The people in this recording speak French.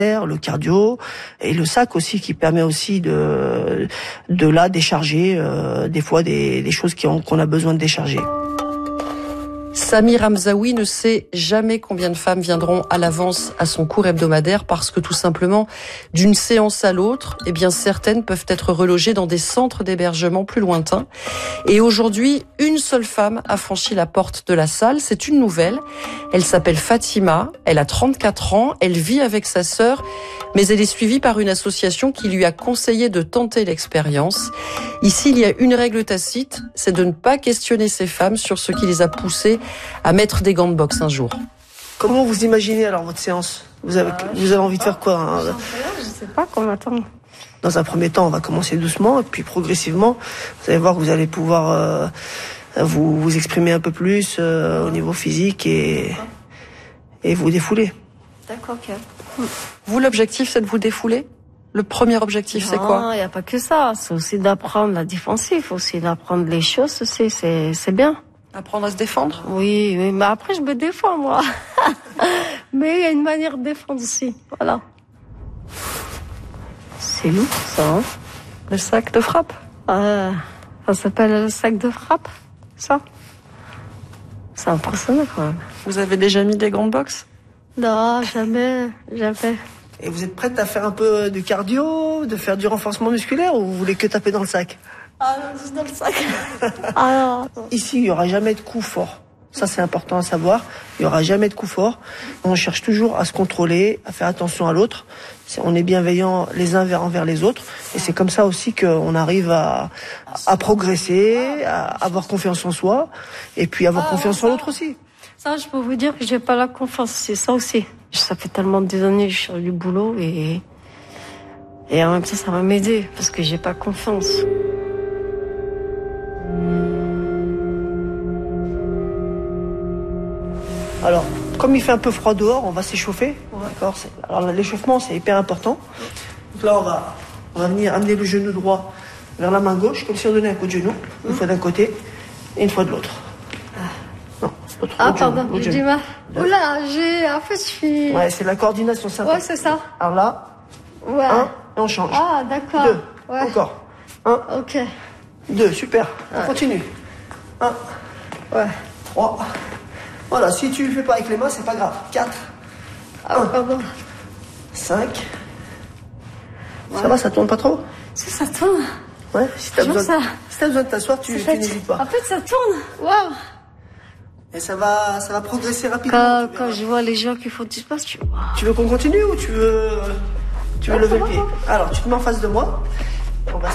le cardio et le sac aussi qui permet aussi de là décharger des fois des choses qu'on a besoin de décharger. Samy Ramzaoui ne sait jamais combien de femmes viendront à l'avance à son cours hebdomadaire parce que tout simplement, d'une séance à l'autre, eh bien certaines peuvent être relogées dans des centres d'hébergement plus lointains. Et aujourd'hui, une seule femme a franchi la porte de la salle. C'est une nouvelle. Elle s'appelle Fatima. Elle a 34 ans. Elle vit avec sa sœur, mais elle est suivie par une association qui lui a conseillé de tenter l'expérience. Ici, il y a une règle tacite, c'est de ne pas questionner ces femmes sur ce qui les a poussées à mettre des gants de boxe un jour. Comment vous imaginez alors votre séance ? Vous avez envie de faire quoi hein ? Je sais pas comment attendre. Dans un premier temps, on va commencer doucement et puis progressivement, vous allez voir que vous allez pouvoir vous exprimer un peu plus au niveau physique et vous défouler. D'accord, ok. Vous, l'objectif, c'est de vous défouler ? Le premier objectif, c'est quoi ? Non, il n'y a pas que ça. C'est aussi d'apprendre la défensive, aussi d'apprendre les choses aussi. C'est bien. Apprendre à se défendre ? Oui, mais après, je me défends, moi. Mais il y a une manière de défendre aussi. Voilà. C'est lourd, ça, hein ? Le sac de frappe ? Ça s'appelle le sac de frappe, ça. C'est impressionnant, quand même. Vous avez déjà mis des gants de boxe ? Non, jamais. Et vous êtes prête à faire un peu de cardio, de faire du renforcement musculaire ou vous voulez que taper dans le sac ? Ah non, juste dans le sac. Ah non. Ici, il n'y aura jamais de coup fort. Ça, c'est important à savoir. Il n'y aura jamais de coup fort. On cherche toujours à se contrôler, à faire attention à l'autre. On est bienveillants les uns envers les autres. Et c'est comme ça aussi qu'on arrive à progresser, à avoir confiance en soi et puis avoir confiance en l'autre aussi. Ça, je peux vous dire que j'ai pas la confiance. C'est ça aussi. Ça fait tellement des années que je cherche du boulot et en même temps, ça va m'aider parce que j'ai pas confiance. Alors, comme il fait un peu froid dehors, on va s'échauffer. Ouais. D'accord. Alors l'échauffement, c'est hyper important. Donc là, on va venir amener le genou droit vers la main gauche, comme si on donnait un coup de genou, une fois d'un côté et une fois de l'autre. Non, l'autre. Ah pardon, je dis mal. Oula, en fait, je suis. Ouais, c'est la coordination simple. Ouais, c'est ça. Alors là, ouais. 1, et on change. Ah, d'accord. 2, ouais. Encore. 1, ok. 2, super. On continue. 1, ouais. 3. Voilà, si tu le fais pas avec les mains, c'est pas grave. 4. Ah, pardon. 5. Ouais. Ça va, ça tourne pas trop ? Ça tourne. Ouais, si t'as besoin de t'asseoir, tu n'hésites pas. En fait, ça tourne. Waouh. Et ça va progresser rapidement. Quand je vois les gens qui font du sport, tu veux qu'on continue ou tu veux lever le pied ? Alors, tu te mets en face de moi.